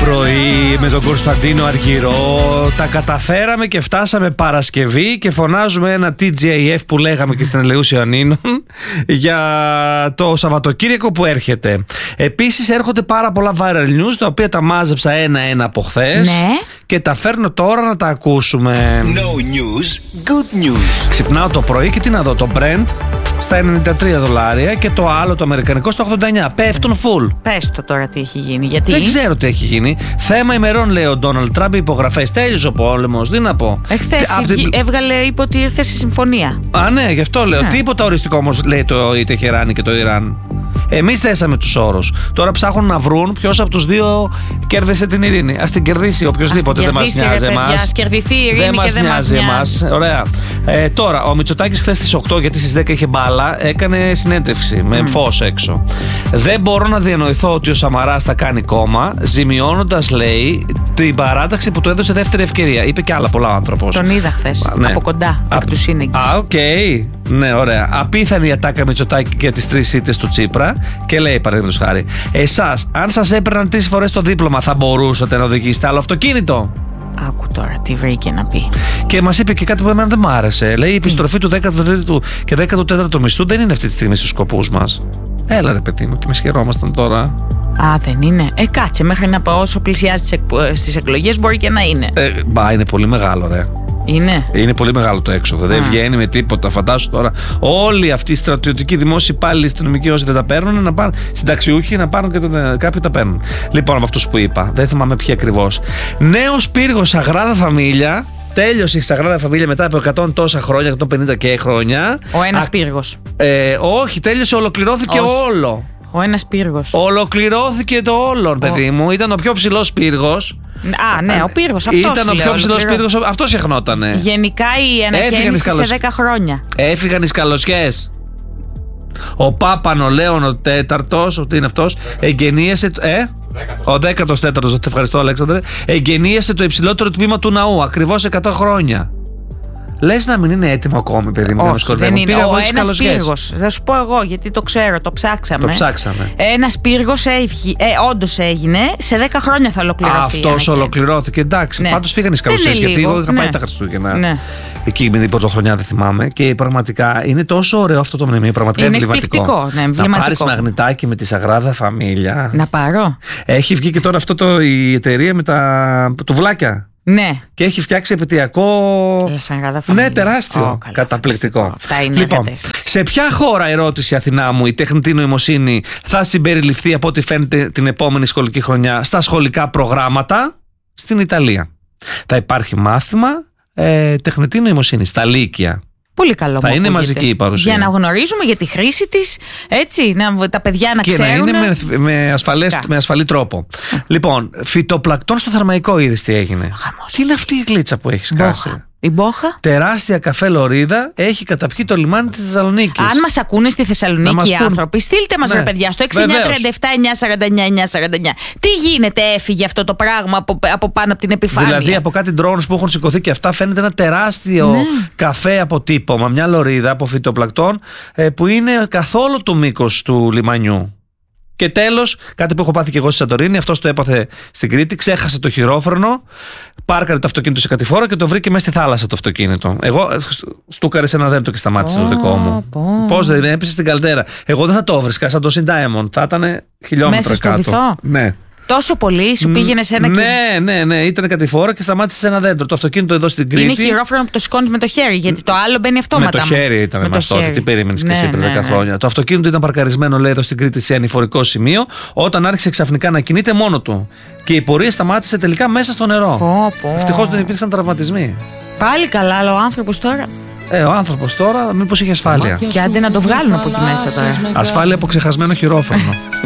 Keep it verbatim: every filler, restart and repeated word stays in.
πρωί με τον Κωνσταντίνο Αργυρό. Τα καταφέραμε και φτάσαμε Παρασκευή και φωνάζουμε ένα τι τζι έι εφ που λέγαμε και στην Ελεούς Ιωαννίνων για το Σαββατοκύριακο που έρχεται. Επίσης έρχονται πάρα πολλά viral news, τα οποία τα μάζεψα ένα-ένα από χθες, ναι, και τα φέρνω τώρα να τα ακούσουμε. No news, good news. Ξυπνάω το πρωί και τι να δω, το Brent στα ενενήντα τρία δολάρια και το άλλο το αμερικανικό στα ογδόντα εννιά. Πέφτουν full. Πες το τώρα τι έχει γίνει, γιατί. Δεν ξέρω τι έχει γίνει. Θέμα ημερών, λέει ο Ντόναλντ Τραμπ, υπογραφές. Τέλειωσε ο πόλεμος. Τι να πω. Εχθές Απ' την... έβγαλε, είπε ότι ήρθε σε συμφωνία. Α, ναι, γι' αυτό λέω. Ναι. Τίποτα οριστικό όμως, λέει το η Τεχεράνη και το Ιράν. Εμείς θέσαμε τους όρους. Τώρα ψάχνουν να βρουν ποιος από τους δύο κέρδισε την ειρήνη. Ας την κερδίσει οποιοσδήποτε, δεν μας νοιάζει εμάς. Ας κερδιθεί η ειρήνη δεν και μας δεν μας νοιάζει νοιάζει. εμάς. Ωραία. Ε, τώρα, ο Μητσοτάκης χθες στις οκτώ, γιατί στις δέκα είχε μπάλα, έκανε συνέντευξη με mm. φως έξω. Δεν μπορώ να διανοηθώ ότι ο Σαμαράς θα κάνει κόμμα, ζημιώνοντας, λέει, την παράταξη που του έδωσε δεύτερη ευκαιρία. Είπε και άλλα πολλά ο άνθρωπος. Τον είδα χθες, ναι, από κοντά, εκ του σύνεγγης. Α, οκ. Okay. Ναι, ωραία. Απίθανη η ατάκα Μητσοτάκη για τις τρεις ήττες του Τσίπρα και λέει, παραδείγματος χάρη, εσάς, αν σας έπαιρναν τρεις φορές το δίπλωμα, θα μπορούσατε να οδηγήσετε άλλο αυτοκίνητο? Άκου τώρα τι βρήκε να πει. Και μας είπε και κάτι που εμένα δεν μ' άρεσε. Λέει, η επιστροφή του δέκατου τρίτου και δέκατου τέταρτου μισθού δεν είναι αυτή τη στιγμή στους σκοπούς μας. Έλα ρε παιδί μου, και με σχερόμασταν τώρα. Α, δεν είναι. Ε, κάτσε, μέχρι να πάω όσο πλησιάζει στις εκλογές μπορεί και να είναι. Ε, μπα, είναι πολύ μεγάλο, ρε. Είναι. Είναι πολύ μεγάλο το έξοδο. Α. Δεν βγαίνει με τίποτα. Φαντάσου τώρα όλοι αυτοί οι στρατιωτικοί, δημόσιοι υπάλληλοι, αστυνομικοί, όσοι δεν τα παίρνουν, να πάνε συνταξιούχοι να πάρουν και το, κάποιοι τα παίρνουν. Λοιπόν, από αυτούς που είπα, δεν θυμάμαι ποιοι ακριβώς. Νέος πύργος Σαγράδα Φαμίλια. Τέλειωσε η Σαγράδα Φαμίλια μετά από εκατό τόσα χρόνια, εκατόν πενήντα και χρόνια. Ο ένας Α, πύργος. Ε, όχι, τέλειωσε, ολοκληρώθηκε όχι. όλο. Ο ένας πύργος. Ολοκληρώθηκε το όλο, παιδί ο... μου. Ήταν ο πιο ψηλός πύργος. Α, ναι, ο πύργος αυτός. Ήταν ο πιο ψηλός πύργος, αυτός εχνότανε. Γενικά η ανακαίνιση σε δέκα χρόνια. Έφυγαν οι σκαλωσιές. Ο Πάπαν ο Λέων ο τέταρτος, ότι είναι αυτός, εγγενίασε. Ε? Ο δέκατος τέταρτος, θα te ευχαριστώ, Αλέξανδρε. Εγγενίασε το υψηλότερο τμήμα του ναού, ακριβώς εκατό χρόνια. Λες να μην είναι έτοιμο ακόμη, παιδί μου? Όχι, δεν είναι. Ο ένας πύργος. Θα σου πω εγώ, γιατί το ξέρω, το ψάξαμε. Το ψάξαμε. Ένας πύργος ε, όντως έγινε. Σε δέκα χρόνια θα ολοκληρωθεί. Αυτός ολοκληρώθηκε. Εντάξει, ναι. Πάντως φύγανε οι σκαλωσιές. Γιατί εγώ είχα ναι. πάει τα Χριστούγεννα. Ναι. Εκεί με την πρωτοχρονιά δεν θυμάμαι. Και πραγματικά είναι τόσο ωραίο αυτό το μνημείο. Πραγματικά είναι εμβληματικό. Ναι, να πάρεις μαγνητάκι με τη Σαγράδα Φαμίλια. Να πάρω. Έχει βγει και τώρα αυτό το, η εταιρεία με τα τουβλάκια. Ναι. Και έχει φτιάξει επαιτειακό. Ναι, τεράστιο. Oh, καταπληκτικό. Αυτά είναι λοιπόν, ακατεύθυνση. Σε ποια χώρα, ερώτηση Αθηνά μου, η τεχνητή νοημοσύνη θα συμπεριληφθεί από ό,τι φαίνεται την επόμενη σχολική χρονιά στα σχολικά προγράμματα? Στην Ιταλία. Θα υπάρχει μάθημα ε, τεχνητή νοημοσύνη στα λύκεια. Πολύ καλό. Θα είναι μαζική η παρουσία. Για να γνωρίζουμε για τη χρήση της, έτσι, να, τα παιδιά να και ξέρουν. Και να είναι με, με, ασφαλές, με ασφαλή τρόπο. Λοιπόν, φυτοπλακτών στο Θερμαϊκό, είδες τι έγινε? Χαμός. Τι είναι αυτή η γλίτσα που έχει σκάσει? Η μπόχα. Τεράστια καφέ λωρίδα έχει καταπιεί το λιμάνι της Θεσσαλονίκης. Αν μας ακούνε στη Θεσσαλονίκη οι άνθρωποι, στείλτε μας, ναι, ρε παιδιά, στο έξι εννιά τρία επτά εννιά σαράντα εννιά εννιά σαράντα εννιά. Τι γίνεται, έφυγε αυτό το πράγμα από, από πάνω από την επιφάνεια? Δηλαδή από κάτι drones που έχουν σηκωθεί και αυτά φαίνεται ένα τεράστιο, ναι, καφέ αποτύπωμα, μια λωρίδα από φυτοπλακτών που είναι καθόλου το μήκος του λιμανιού. Και τέλος, κάτι που έχω πάθει και εγώ στη Σαντορίνη, αυτός το έπαθε στην Κρήτη, ξέχασε το χειρόφρενο, πάρκαρε το αυτοκίνητο σε κατηφόρα και το βρήκε μέσα στη θάλασσα το αυτοκίνητο. Εγώ στούκαρε σε ένα δέντρο και σταμάτησε oh, το δικό μου. Oh. Πώς δεν έπεσε στην καλτέρα? Εγώ δεν θα το βρίσκα, σαν το Συντάιμον. Θα ήταν χιλιόμετρα μέσα κάτω. Στο βυθό. Ναι. Τόσο πολύ, σου πήγαινε σε ένα κινητό? Ναι, ναι, ναι. Ήταν κατηφόρα και σταμάτησε σε ένα δέντρο. Το αυτοκίνητο εδώ στην Κρήτη. Είναι χειρόφρενο που το σηκώνει με το χέρι, γιατί το άλλο μπαίνει αυτόματα. Με το χέρι ήταν μας τότε. Τι περίμενε και εσύ πριν δέκα χρόνια? Το αυτοκίνητο ήταν παρκαρισμένο, λέει, εδώ στην Κρήτη σε ανηφορικό σημείο, όταν άρχισε ξαφνικά να κινείται μόνο του. Και η πορεία σταμάτησε τελικά μέσα στο νερό. Ευτυχώς δεν υπήρξαν τραυματισμοί. Πάλι καλά, αλλά ο άνθρωπος τώρα. Ε, ο άνθρωπος τώρα, μήπως είχε ασφάλεια? Και άντε να το βγάλουν από εκεί μέσα τώρα. Ασφάλεια από ξεχασμένο χειρόφρενο.